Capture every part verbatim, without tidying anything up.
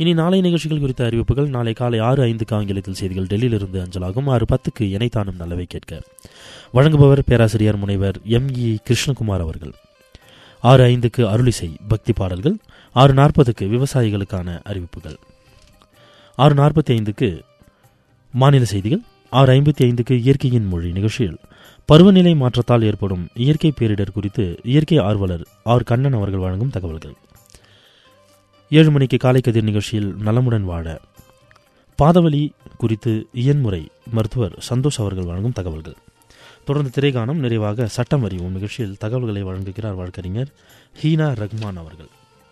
இனி நாளை நிகழ்ச்சிகள் குறித்த அறிவிப்புகள். நாளை காலை ஆறு ஐந்துக்கு ஆங்கிலத்தில் செய்திகள் டெல்லியிலிருந்து அஞ்சலாகும். ஆறு பத்துக்கு இணைத்தானும் நல்லவை கேட்க வழங்குபவர் பேராசிரியர் முனைவர் எம் இ கிருஷ்ணகுமார் அவர்கள். ஆறு ஐந்துக்கு அருளிசை பக்தி பாடல்கள். ஆறு நாற்பதுக்கு விவசாயிகளுக்கான அறிவிப்புகள். ஆறு நாற்பத்தி ஐந்துக்கு மாநில செய்திகள். ஆறு ஐம்பத்தி ஐந்துக்கு இயற்கையின் மொழி நிகழ்ச்சியில் பருவநிலை மாற்றத்தால் ஏற்படும் இயற்கை பேரிடர் குறித்து இயற்கை ஆர்வலர் ஆர் கண்ணன் அவர்கள் வழங்கும் தகவல்கள். ஏழு மணிக்கு காலை கதிர் நிகழ்ச்சியில் நலமுடன் வாழ பாதவலி குறித்து இயன்முறை மருத்துவர் சந்தோஷ் அவர்கள் வழங்கும் தகவல்கள். தொடர்ந்து திரைகாணம். நிறைவாக சட்டம் அறிவோம் நிகழ்ச்சியில் தகவல்களை வழங்குகிறார் வழக்கறிஞர் ஹீனா ரஹ்மான் அவர்கள்.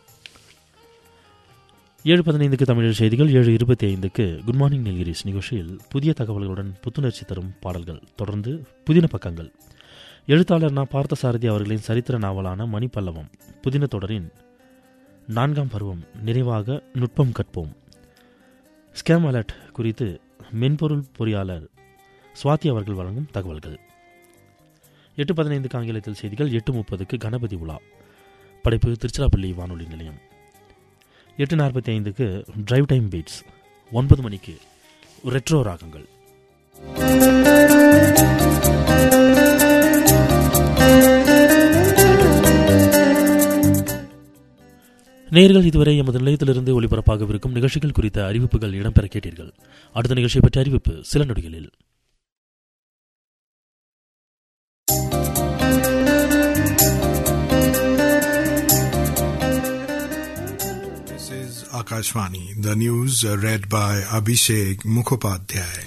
ஏழு பதினைந்துக்கு தமிழ் செய்திகள். ஏழு இருபத்தி ஐந்துக்கு குட் மார்னிங் நீல்கிரிஸ் நிகழ்ச்சியில் புதிய தகவல்களுடன் புத்துணர்ச்சி தரும் பாடல்கள். தொடர்ந்து புதின பக்கங்கள். எழுத்தாளர் நா பார்த்தசாரதி அவர்களின் சரித்திர நாவலான மணிப்பல்லவம் புதின தொடரின் நான்காம் பருவம். நிறைவாக நுட்பம் கற்போம். ஸ்கேம் அலர்ட் குறித்து மென்பொருள் பொறியாளர் சுவாதி அவர்கள் வழங்கும் தகவல்கள். எட்டு பதினைந்துக்கு ஆங்கிலத்தில் செய்திகள். எட்டு முப்பதுக்கு கணபதி உலா படைப்பு திருச்சிராப்பள்ளி வானொலி நிலையம். எட்டு நாற்பத்தி ஐந்துக்கு டிரைவ் டைம் பீட்ஸ். ஒன்பது மணிக்கு ரெட்ரோ ராகங்கள். நேயர்கள் இதுவரை எமது நிலையத்திலிருந்து ஒளிபரப்பாகவிருக்கும் நிகழ்ச்சிகள் குறித்த அறிவிப்புகள் இடம்பெற கேட்டீர்கள். அடுத்த நிகழ்ச்சியை பற்றிய அறிவிப்பு சில நொடிகளில். Akashvani. The news uh, read by Abhishek Mukhopadhyay.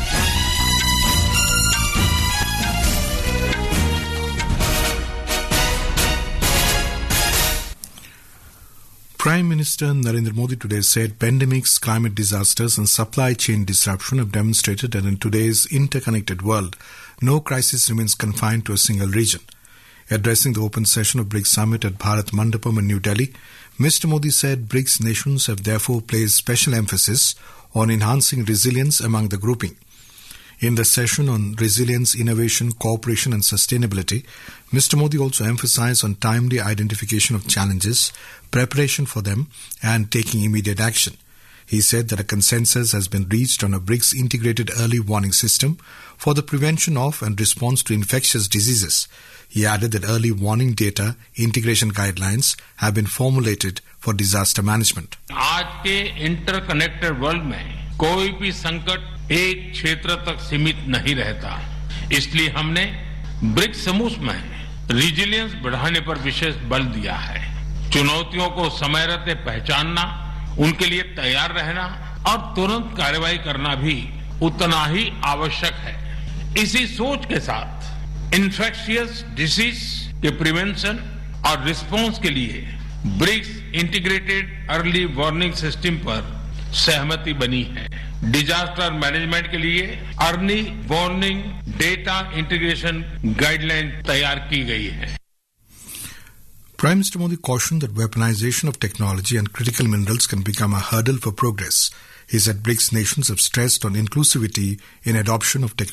Prime Minister Narendra Modi today said pandemics, climate disasters and supply chain disruption have demonstrated that in today's interconnected world, no crisis remains confined to a single region. Addressing the open session of BRICS Summit at Bharat Mandapam in New Delhi, Mister Modi said BRICS nations have therefore placed special emphasis on enhancing resilience among the grouping. In the session on resilience, innovation, cooperation and sustainability, Mister Modi also emphasized on timely identification of challenges, preparation for them and taking immediate action. He said that a consensus has been reached on a BRICS integrated early warning system for the prevention of and response to infectious diseases. He added that early warning data integration guidelines have been formulated for disaster management. आज के interconnected world में कोई भी संकट एक क्षेत्र तक सीमित नहीं रहता, इसलिए हमने ब्रिक्स समूह में रिजिलियंस बढ़ाने पर विशेष बल दिया है. चुनौतियों को समय रहते पहचानना, उनके लिए तैयार रहना और तुरंत कार्रवाई करना भी उतना ही आवश्यक है. इसी सोच के साथ इन्फेक्शियस डिसीज के प्रिवेंशन और रिस्पांस के लिए BRICS integrated early warning system पर सहमति बनी है. डिजास्टर मैनेजमेंट के लिए early warning data integration guideline तैयार की गई है. Prime Minister Modi cautioned that weaponization of technology and critical minerals can become a hurdle for progress. He said BRICS nations have stressed on inclusivity in adoption of technology.